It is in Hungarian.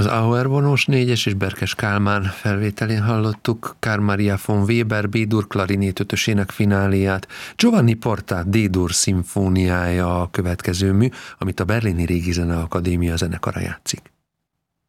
Az Auer-vonós négyes és Berkes Kálmán felvételén hallottuk Carl Maria von Weber B-dur klarinét ötösének fináléját. Giovanni Porta D-dur szimfóniája a következő mű, amit a Berlini Régi Zeneakadémia zenekara játszik.